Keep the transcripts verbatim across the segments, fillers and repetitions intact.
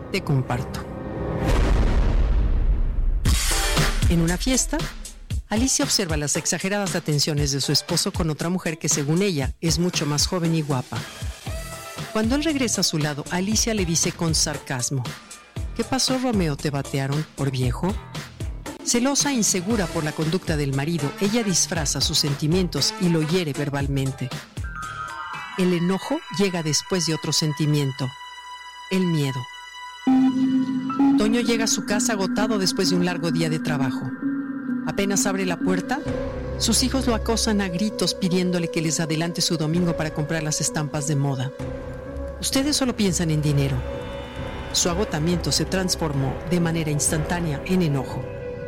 te comparto. En una fiesta, Alicia observa las exageradas atenciones de su esposo con otra mujer que, según ella, es mucho más joven y guapa. Cuando él regresa a su lado, Alicia le dice con sarcasmo: ¿qué pasó, Romeo? ¿Te batearon por viejo? Celosa e insegura por la conducta del marido, ella disfraza sus sentimientos y lo hiere verbalmente. El enojo llega después de otro sentimiento: el miedo. Toño llega a su casa agotado después de un largo día de trabajo. Apenas abre la puerta, sus hijos lo acosan a gritos pidiéndole que les adelante su domingo para comprar las estampas de moda. Ustedes solo piensan en dinero. Su agotamiento se transformó de manera instantánea en enojo.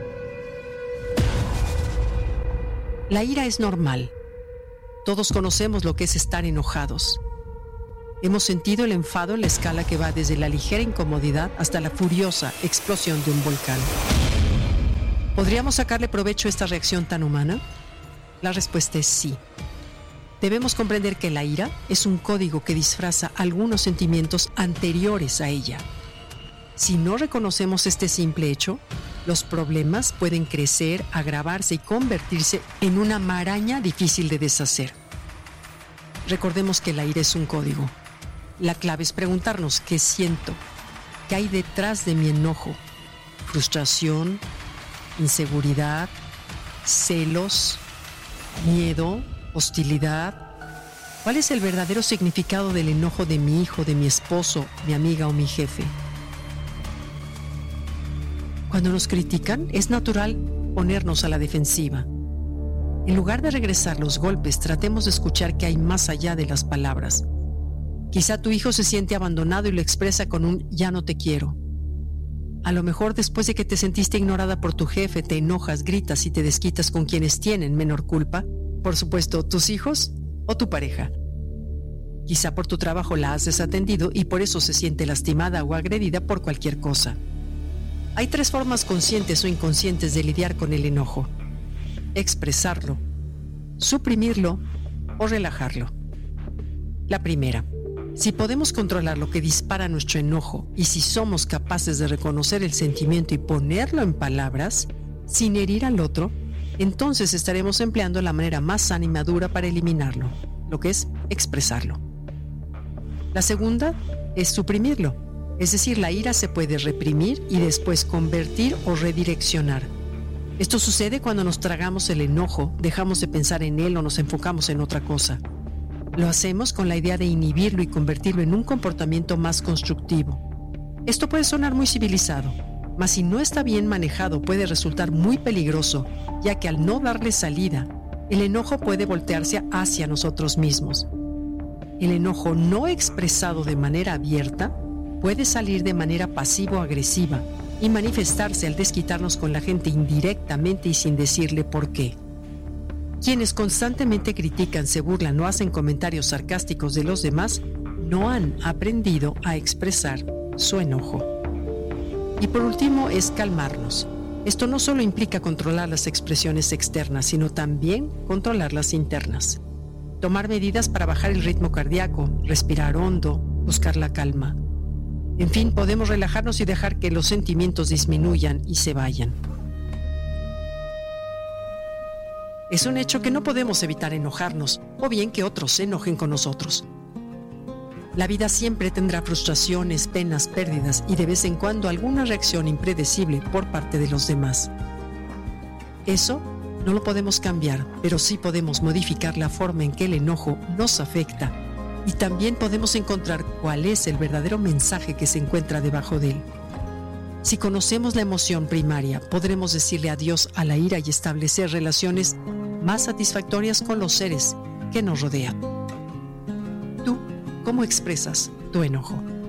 La ira es normal. Todos conocemos lo que es estar enojados. Hemos sentido el enfado en la escala que va desde la ligera incomodidad hasta la furiosa explosión de un volcán. ¿Podríamos sacarle provecho a esta reacción tan humana? La respuesta es sí. Debemos comprender que la ira es un código que disfraza algunos sentimientos anteriores a ella. Si no reconocemos este simple hecho, los problemas pueden crecer, agravarse y convertirse en una maraña difícil de deshacer. Recordemos que la ira es un código. La clave es preguntarnos qué siento, qué hay detrás de mi enojo. Frustración, inseguridad, celos, miedo, hostilidad. ¿Cuál es el verdadero significado del enojo de mi hijo, de mi esposo, mi amiga o mi jefe? Cuando nos critican, es natural ponernos a la defensiva. En lugar de regresar los golpes, tratemos de escuchar qué hay más allá de las palabras. Quizá tu hijo se siente abandonado y lo expresa con un "ya no te quiero". A lo mejor después de que te sentiste ignorada por tu jefe, te enojas, gritas y te desquitas con quienes tienen menor culpa. Por supuesto, tus hijos o tu pareja. Quizá por tu trabajo la has desatendido y por eso se siente lastimada o agredida por cualquier cosa. Hay tres formas conscientes o inconscientes de lidiar con el enojo: expresarlo, suprimirlo o relajarlo. La primera: si podemos controlar lo que dispara nuestro enojo y si somos capaces de reconocer el sentimiento y ponerlo en palabras, sin herir al otro, entonces estaremos empleando la manera más sana y madura para eliminarlo, lo que es expresarlo. La segunda es suprimirlo, es decir, la ira se puede reprimir y después convertir o redireccionar. Esto sucede cuando nos tragamos el enojo, dejamos de pensar en él o nos enfocamos en otra cosa. Lo hacemos con la idea de inhibirlo y convertirlo en un comportamiento más constructivo. Esto puede sonar muy civilizado, mas si no está bien manejado puede resultar muy peligroso, ya que al no darle salida, el enojo puede voltearse hacia nosotros mismos. El enojo no expresado de manera abierta puede salir de manera pasivo-agresiva y manifestarse al desquitarnos con la gente indirectamente y sin decirle por qué. Quienes constantemente critican, se burlan o hacen comentarios sarcásticos de los demás no han aprendido a expresar su enojo. Y por último es calmarnos. Esto no solo implica controlar las expresiones externas, sino también controlar las internas. Tomar medidas para bajar el ritmo cardíaco, respirar hondo, buscar la calma. En fin, podemos relajarnos y dejar que los sentimientos disminuyan y se vayan. Es un hecho que no podemos evitar enojarnos, o bien que otros se enojen con nosotros. La vida siempre tendrá frustraciones, penas, pérdidas y de vez en cuando alguna reacción impredecible por parte de los demás. Eso no lo podemos cambiar, pero sí podemos modificar la forma en que el enojo nos afecta y también podemos encontrar cuál es el verdadero mensaje que se encuentra debajo de él. Si conocemos la emoción primaria, podremos decirle adiós a la ira y establecer relaciones más satisfactorias con los seres que nos rodean. ¿Tú cómo expresas tu enojo?